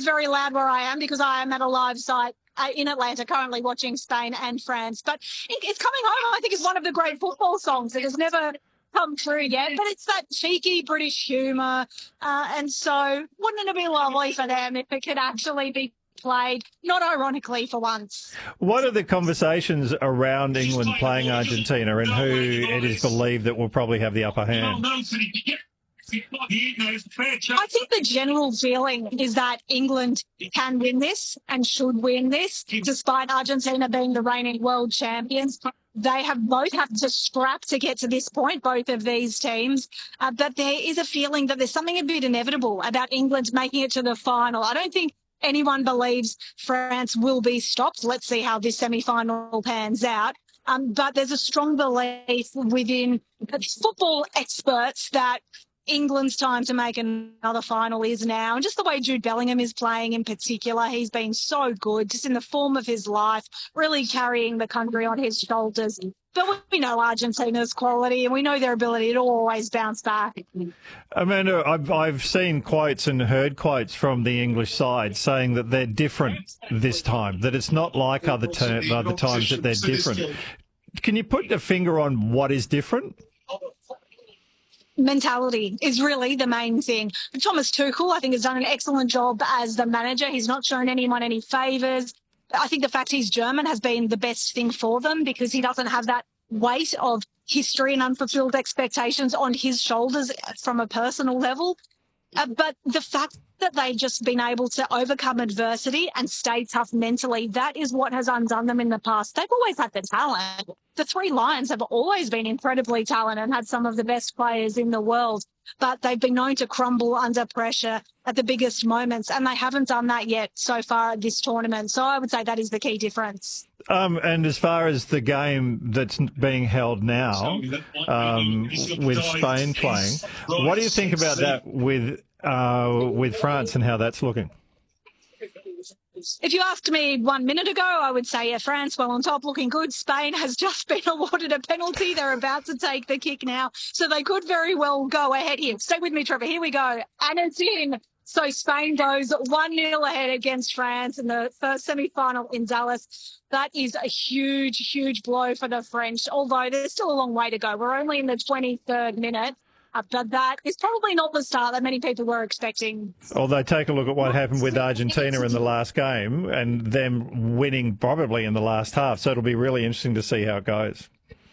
it's very loud where I am because I am at a live site in Atlanta currently watching Spain and France. But It's Coming Home, I think, is one of the great football songs that has never come through yet, but it's that cheeky British humour. And so wouldn't it be lovely for them if it could actually be played, not ironically for once? What are the conversations around England playing Argentina and who it is believed that will probably have the upper hand? I think the general feeling is that England can win this and should win this, despite Argentina being the reigning world champions. They have both had to scrap to get to this point, both of these teams. But there is a feeling that there's something a bit inevitable about England making it to the final. I don't think anyone believes France will be stopped. Let's see how this semi-final pans out. But there's a strong belief within football experts that England's time to make another final is now. And just the way Jude Bellingham is playing in particular, he's been so good, just in the form of his life, really carrying the country on his shoulders. But we know Argentina's quality and we know their ability to always bounce back. Amanda, I've seen quotes and heard quotes from the English side saying that they're different this time, that it's not like other times that they're different. Can you put a finger on what is different? Mentality is really the main thing. Thomas Tuchel, I think, has done an excellent job as the manager. He's not shown anyone any favours. I think the fact he's German has been the best thing for them because he doesn't have that weight of history and unfulfilled expectations on his shoulders from a personal level. But the fact that they've just been able to overcome adversity and stay tough mentally, that is what has undone them in the past. They've always had the talent. The Three Lions have always been incredibly talented and had some of the best players in the world, but they've been known to crumble under pressure at the biggest moments, and they haven't done that yet so far at this tournament. So I would say that is the key difference. And as far as the game that's being held now, with Spain playing, what do you think about that with France and how that's looking? If you asked me 1 minute ago, I would say, yeah, France well on top, looking good. Spain has just been awarded a penalty. They're about to take the kick now, so they could very well go ahead here. Stay with me, Trevor. Here we go. And it's in. So Spain goes 1-0 ahead against France in the first semi-final in Dallas. That is a huge, huge blow for the French, although there's still a long way to go. We're only in the 23rd minute. But that is probably not the start that many people were expecting. Although take a look at what happened with Argentina in the last game and them winning probably in the last half. So it'll be really interesting to see how it goes.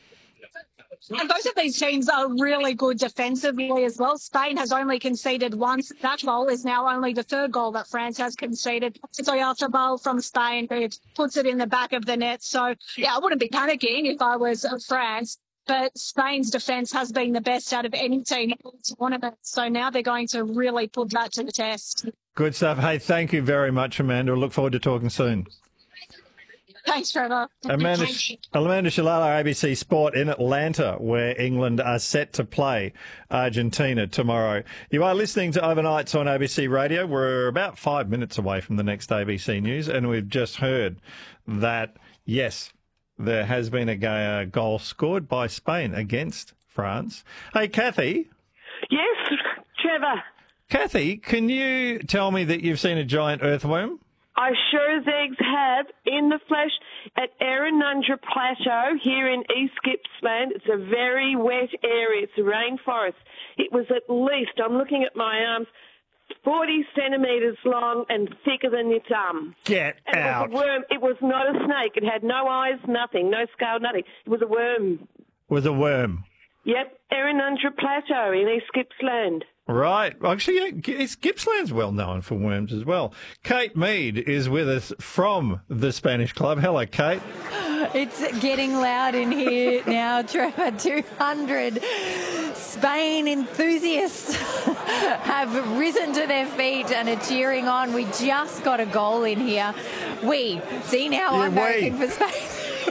And both of these teams are really good defensively as well. Spain has only conceded once. That goal is now only the third goal that France has conceded. It's a Oyarzabal from Spain who puts it in the back of the net. So, yeah, I wouldn't be panicking if I was France. But Spain's defence has been the best out of any team in the tournament. So now they're going to really put that to the test. Good stuff. Hey, thank you very much, Amanda. I look forward to talking soon. Thanks, Trevor. Amanda Shalala, ABC Sport in Atlanta, where England are set to play Argentina tomorrow. You are listening to Overnights on ABC Radio. We're about 5 minutes away from the next ABC News, and we've just heard that, yes, there has been a goal scored by Spain against France. Hey, Kathy. Yes, Trevor. Kathy, can you tell me that you've seen a giant earthworm? I sure as eggs have, in the flesh, at Errinundra Plateau here in East Gippsland. It's a very wet area. It's a rainforest. It was at least, I'm looking at my arms, 40 centimetres long and thicker than your thumb. Get out. It was a worm. It was not a snake. It had no eyes, nothing, no scale, nothing. It was a worm. Was a worm? Yep, Errinundra Plateau in East Gippsland. Right. Actually, Gippsland's well known for worms as well. Kate Mead is with us from the Spanish Club. Hello, Kate. It's getting loud in here now, Trevor. 200 Spain enthusiasts have risen to their feet and are cheering on. We just got a goal in here. See now I'm voting for Spain.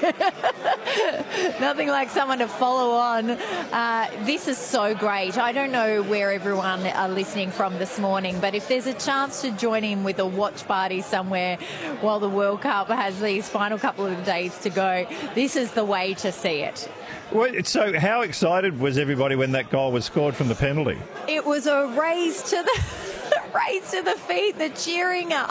Nothing like someone to follow on. This is so great. I don't know where everyone are listening from this morning, but if there's a chance to join in with a watch party somewhere while the World Cup has these final couple of days to go, this is the way to see it. Well, so how excited was everybody when that goal was scored from the penalty? It was a raise to the feet, the cheering.